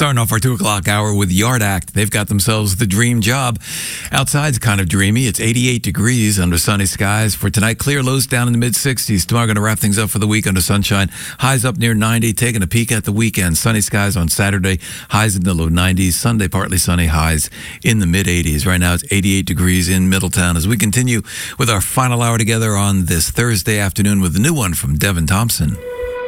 Starting off our 2 o'clock hour with Yard Act. They've got themselves the dream job. Outside's kind of dreamy. It's 88 degrees under sunny skies. For tonight, clear, lows down in the mid-60s. Tomorrow, going to wrap things up for the week under sunshine. Highs up near 90. Taking a peek at the weekend. Sunny skies on Saturday. Highs in the low 90s. Sunday, partly sunny. Highs in the mid-80s. Right now, it's 88 degrees in Middletown. As we continue with our final hour together on this Thursday afternoon with the new one from Devin Thompson.